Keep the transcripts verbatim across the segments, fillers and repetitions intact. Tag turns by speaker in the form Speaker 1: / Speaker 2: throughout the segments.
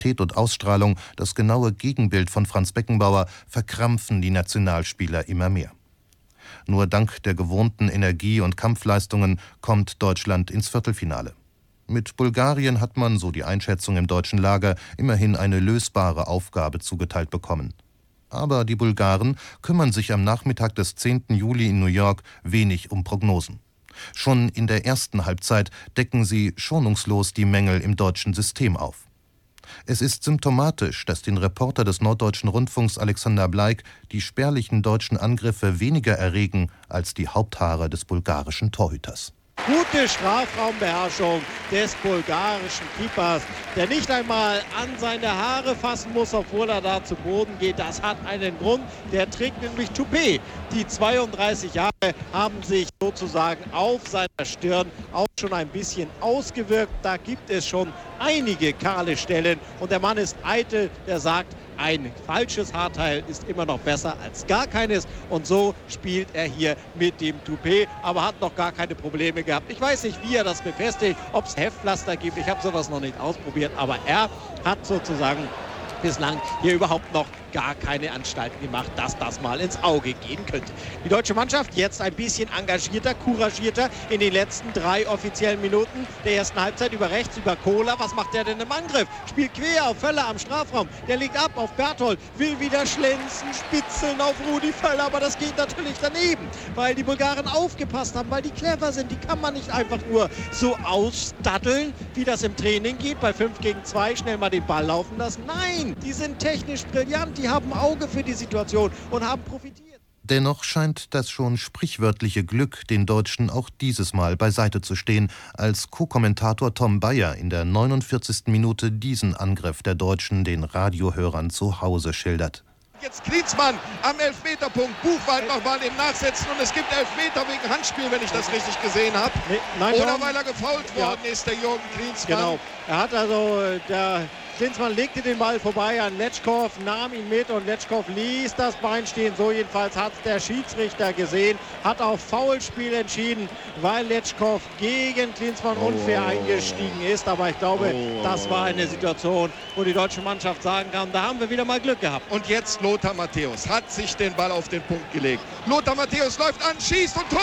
Speaker 1: und Ausstrahlung, das genaue Gegenbild von Franz Beckenbauer, verkrampfen die Nationalspieler immer mehr. Nur dank der gewohnten Energie und Kampfleistungen kommt Deutschland ins Viertelfinale. Mit Bulgarien hat man, so die Einschätzung im deutschen Lager, immerhin eine lösbare Aufgabe zugeteilt bekommen. Aber die Bulgaren kümmern sich am Nachmittag des zehnten Juli in New York wenig um Prognosen. Schon in der ersten Halbzeit decken sie schonungslos die Mängel im deutschen System auf. Es ist symptomatisch, dass den Reporter des Norddeutschen Rundfunks Alexander Bleik die spärlichen deutschen Angriffe weniger erregen als die Haupthaare des bulgarischen Torhüters.
Speaker 2: Gute Strafraumbeherrschung des bulgarischen Keepers, der nicht einmal an seine Haare fassen muss, obwohl er da zu Boden geht. Das hat einen Grund. Der trägt nämlich Toupet. Die zweiunddreißig Jahre haben sich sozusagen auf seiner Stirn auch schon ein bisschen ausgewirkt. Da gibt es schon einige kahle Stellen. Und der Mann ist eitel, der sagt, ein falsches Haarteil ist immer noch besser als gar keines. Und so spielt er hier mit dem Toupet, aber hat noch gar keine Probleme gehabt. Ich weiß nicht, wie er das befestigt, ob es Heftpflaster gibt. Ich habe sowas noch nicht ausprobiert, aber er hat sozusagen bislang hier überhaupt noch gar keine Anstalten gemacht, dass das mal ins Auge gehen könnte. Die deutsche Mannschaft jetzt ein bisschen engagierter, couragierter in den letzten drei offiziellen Minuten der ersten Halbzeit über rechts, über Kohler. Was macht der denn im Angriff? Spielt quer auf Völler am Strafraum. Der legt ab auf Berthold, will wieder schlänzen, spitzeln auf Rudi Völler, aber das geht natürlich daneben, weil die Bulgaren aufgepasst haben, weil die clever sind. Die kann man nicht einfach nur so ausdatteln, wie das im Training geht, bei fünf gegen zwei schnell mal den Ball laufen lassen. Nein, die sind technisch brillant, die haben Auge für die Situation und haben profitiert.
Speaker 1: Dennoch scheint das schon sprichwörtliche Glück den Deutschen auch dieses Mal beiseite zu stehen, als Co-Kommentator Tom Bayer in der neunundvierzigsten Minute diesen Angriff der Deutschen den Radiohörern zu Hause schildert.
Speaker 3: Jetzt Klinsmann am Elfmeterpunkt, Buchwald nochmal im Nachsetzen und es gibt Elfmeter wegen Handspiel, wenn ich das richtig gesehen habe.
Speaker 2: Nee, nein,
Speaker 3: Oder
Speaker 2: Tom,
Speaker 3: weil er gefoult worden
Speaker 2: ja.
Speaker 3: ist, der Jürgen Klinsmann.
Speaker 2: Genau, er hat also, der Klinsmann legte den Ball vorbei an Letschkow, nahm ihn mit und Letschkow ließ das Bein stehen. So jedenfalls hat der Schiedsrichter gesehen, hat auf Foulspiel entschieden, weil Letschkow gegen Klinsmann
Speaker 3: oh.
Speaker 2: unfair eingestiegen ist. Aber ich glaube,
Speaker 3: oh.
Speaker 2: das war eine Situation, wo die deutsche Mannschaft sagen kann, da haben wir wieder mal Glück gehabt.
Speaker 3: Und jetzt Lothar Matthäus hat sich den Ball auf den Punkt gelegt. Lothar Matthäus läuft an, schießt und Tor!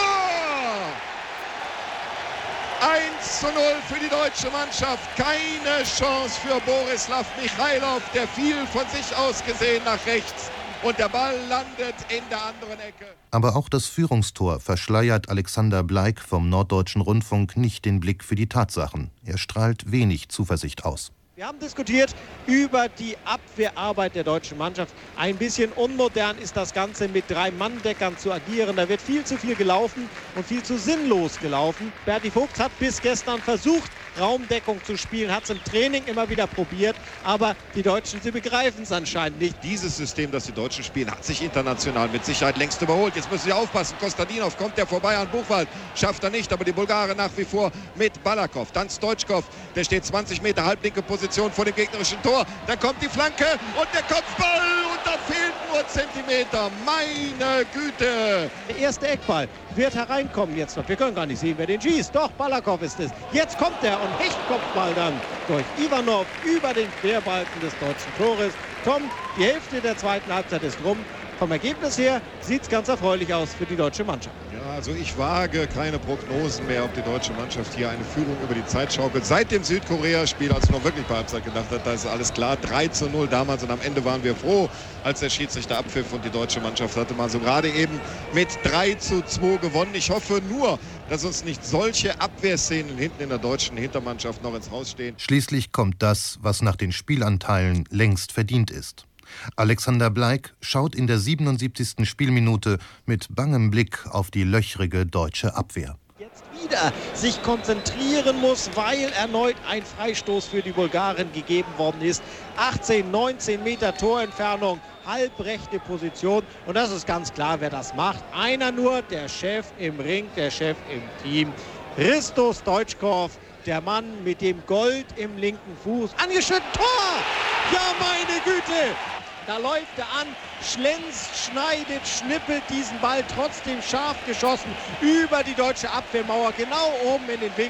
Speaker 3: eins zu null für die deutsche Mannschaft. Keine Chance für Borislav Michailov, der fiel von sich aus gesehen nach rechts. Und der Ball landet in der anderen Ecke.
Speaker 1: Aber auch das Führungstor verschleiert Alexander Bleik vom Norddeutschen Rundfunk nicht den Blick für die Tatsachen. Er strahlt wenig Zuversicht aus.
Speaker 2: Wir haben diskutiert über die Abwehrarbeit der deutschen Mannschaft. Ein bisschen unmodern ist das Ganze, mit drei Manndeckern zu agieren. Da wird viel zu viel gelaufen und viel zu sinnlos gelaufen. Berti Vogts hat bis gestern versucht, Raumdeckung zu spielen, hat es im Training immer wieder probiert. Aber die Deutschen, sie begreifen es anscheinend nicht.
Speaker 3: Dieses System, das die Deutschen spielen, hat sich international mit Sicherheit längst überholt. Jetzt müssen sie aufpassen. Kostadinov kommt der vorbei an Buchwald. Schafft er nicht, aber die Bulgaren nach wie vor mit Balakov. Dann Stoichkov, der steht zwanzig Meter halblinke Position vor dem gegnerischen Tor. Dann kommt die Flanke und der Kopfball und da fehlt nur Zentimeter. Meine Güte!
Speaker 2: Der erste Eckball wird hereinkommen jetzt noch. Wir können gar nicht sehen, wer den schießt. Doch, Balakov ist es. Jetzt kommt er und Hechtkopfball dann durch Ivanov über den Querbalken des deutschen Tores. Tom, die Hälfte der zweiten Halbzeit ist rum. Vom Ergebnis her sieht es ganz erfreulich aus für die deutsche Mannschaft.
Speaker 3: Ja, also ich wage keine Prognosen mehr, ob die deutsche Mannschaft hier eine Führung über die Zeit schaukelt. Seit dem Südkorea-Spiel, als man wirklich bei Halbzeit gedacht hat, da ist alles klar. drei zu null damals und am Ende waren wir froh, als der Schiedsrichter abpfiff und die deutsche Mannschaft hatte mal so gerade eben mit drei zu zwei gewonnen. Ich hoffe nur, dass uns nicht solche Abwehrszenen hinten in der deutschen Hintermannschaft noch ins Haus stehen.
Speaker 1: Schließlich kommt das, was nach den Spielanteilen längst verdient ist. Alexander Bleik schaut in der siebenundsiebzigsten Spielminute mit bangem Blick auf die löchrige deutsche Abwehr.
Speaker 2: Jetzt wieder sich konzentrieren muss, weil erneut ein Freistoß für die Bulgaren gegeben worden ist. achtzehn, neunzehn Meter Torentfernung, halbrechte Position. Und das ist ganz klar, wer das macht. Einer nur, der Chef im Ring, der Chef im Team. Hristo Stoichkov, der Mann mit dem Gold im linken Fuß. Angeschnitten, Tor! Ja, meine Güte! Da läuft er an, schlänzt, schneidet, schnippelt diesen Ball, trotzdem scharf geschossen über die deutsche Abwehrmauer, genau oben in den Winkel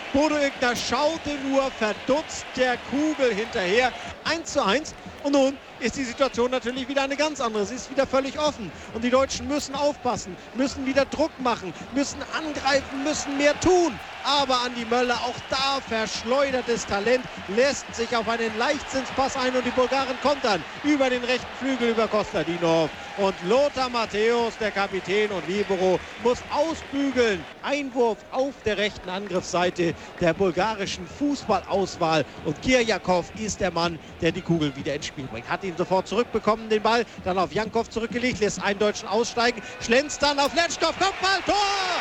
Speaker 2: Bodo Illgner schaute nur verdutzt der Kugel hinterher. eins zu eins. Und nun ist die Situation natürlich wieder eine ganz andere. Sie ist wieder völlig offen. Und die Deutschen müssen aufpassen, müssen wieder Druck machen, müssen angreifen, müssen mehr tun. Aber Andi Möller, auch da verschleudertes Talent, lässt sich auf einen Leichtsinnspass ein und die Bulgaren kontern über den rechten Flügel über Kostadinov. Und Lothar Matthäus, der Kapitän und Libero, muss ausbügeln. Einwurf auf der rechten Angriffsseite der bulgarischen Fußballauswahl. Und Kirjakov ist der Mann, der die Kugel wieder ins Spiel bringt. Hat ihn sofort zurückbekommen, den Ball, dann auf Jankov zurückgelegt, lässt einen Deutschen aussteigen, schlänzt dann auf Letschkow, Kopfball, Tor!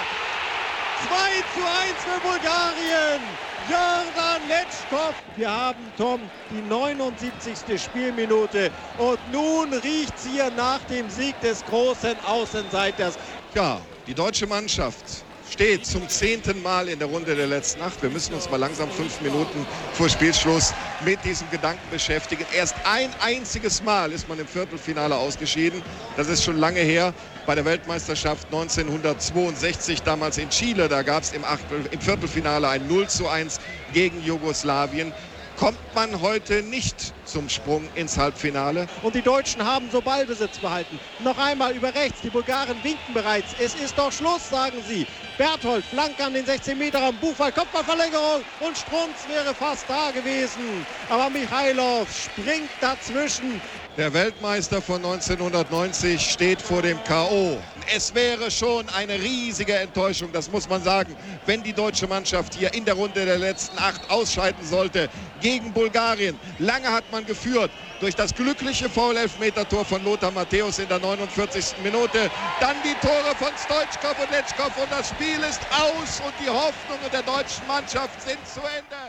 Speaker 2: zwei zu eins für Bulgarien. Jordan Letschkow. Wir haben, Tom, die neunundsiebzigste Spielminute. Und nun riecht es hier nach dem Sieg des großen Außenseiters.
Speaker 3: Ja, die deutsche Mannschaft steht zum zehnten Mal in der Runde der letzten Nacht. Wir müssen uns mal langsam fünf Minuten vor Spielschluss mit diesem Gedanken beschäftigen. Erst ein einziges Mal ist man im Viertelfinale ausgeschieden. Das ist schon lange her. Bei der Weltmeisterschaft neunzehnhundertzweiundsechzig, damals in Chile, da gab es im, im Viertelfinale ein null zu eins gegen Jugoslawien. Kommt man heute nicht zum Sprung ins Halbfinale.
Speaker 2: Und die Deutschen haben so Ballbesitz behalten. Noch einmal über rechts, die Bulgaren winken bereits. Es ist doch Schluss, sagen sie. Berthold, Flanke an den sechzehn Meter am Buchwald, Kopfballverlängerung und Strunz wäre fast da gewesen. Aber Michailov springt dazwischen.
Speaker 3: Der Weltmeister von neunzehnhundertneunzig steht vor dem K O. Es wäre schon eine riesige Enttäuschung, das muss man sagen, wenn die deutsche Mannschaft hier in der Runde der letzten acht ausscheiden sollte gegen Bulgarien. Lange hat man geführt durch das glückliche Foul-Elfmeter-Tor von Lothar Matthäus in der neunundvierzigsten Minute. Dann die Tore von Stoichkov und Letschkow und das Spiel ist aus und die Hoffnungen der deutschen Mannschaft sind zu Ende.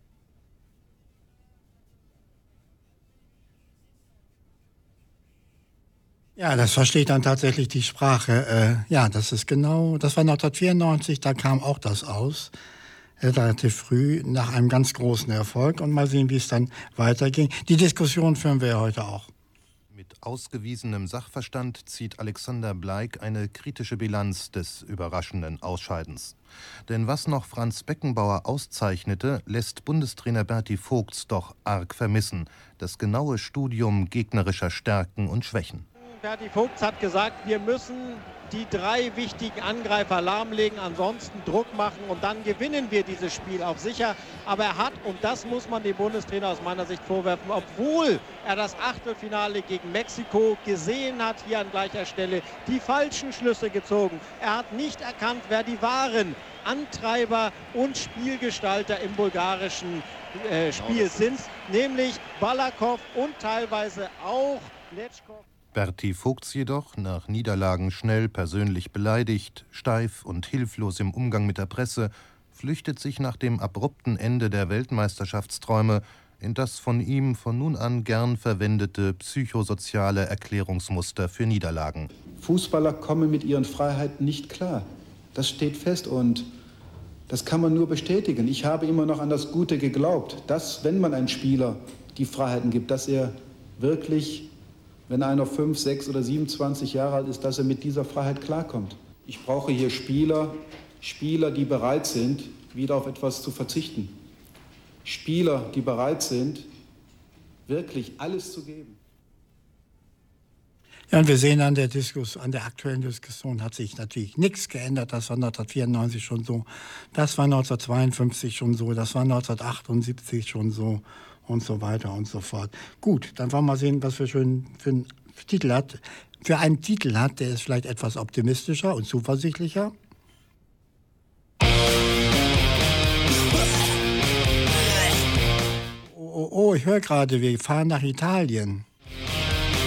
Speaker 4: Ja, das versteht dann tatsächlich die Sprache. Äh, ja, das ist genau, das war neunzehnhundertvierundneunzig, da kam auch das aus, äh, relativ früh, nach einem ganz großen Erfolg. Und mal sehen, wie es dann weiterging. Die Diskussion führen wir ja heute auch.
Speaker 1: Mit ausgewiesenem Sachverstand zieht Alexander Bleik eine kritische Bilanz des überraschenden Ausscheidens. Denn was noch Franz Beckenbauer auszeichnete, lässt Bundestrainer Berti Vogts doch arg vermissen: das genaue Studium gegnerischer Stärken und Schwächen.
Speaker 2: Berti Vogts hat gesagt, wir müssen die drei wichtigen Angreifer lahmlegen, ansonsten Druck machen und dann gewinnen wir dieses Spiel auch sicher. Aber er hat, und das muss man dem Bundestrainer aus meiner Sicht vorwerfen, obwohl er das Achtelfinale gegen Mexiko gesehen hat, hier an gleicher Stelle, die falschen Schlüsse gezogen. Er hat nicht erkannt, wer die wahren Antreiber und Spielgestalter im bulgarischen äh, Spiel sind, nämlich Balakov und teilweise auch Letschkow.
Speaker 1: Berti Vogts jedoch, nach Niederlagen schnell persönlich beleidigt, steif und hilflos im Umgang mit der Presse, flüchtet sich nach dem abrupten Ende der Weltmeisterschaftsträume in das von ihm von nun an gern verwendete psychosoziale Erklärungsmuster für Niederlagen.
Speaker 5: Fußballer kommen mit ihren Freiheiten nicht klar. Das steht fest und das kann man nur bestätigen. Ich habe immer noch an das Gute geglaubt, dass, wenn man einem Spieler die Freiheiten gibt, dass er wirklich, wenn einer fünf, sechs oder siebenundzwanzig Jahre alt ist, dass er mit dieser Freiheit klarkommt. Ich brauche hier Spieler, Spieler, die bereit sind, wieder auf etwas zu verzichten. Spieler, die bereit sind, wirklich alles zu geben.
Speaker 4: Ja, und wir sehen an der Diskussion, an der aktuellen Diskussion hat sich natürlich nichts geändert. Das war neunzehnhundertvierundneunzig schon so, das war neunzehnhundertzweiundfünfzig schon so, das war neunzehnhundertachtundsiebzig schon so und so weiter und so fort. Gut, dann wollen wir mal sehen, was wir schon für einen Titel hat. Für einen Titel hat, der ist vielleicht etwas optimistischer und zuversichtlicher. Oh, oh, oh, ich höre gerade, wir fahren nach Italien.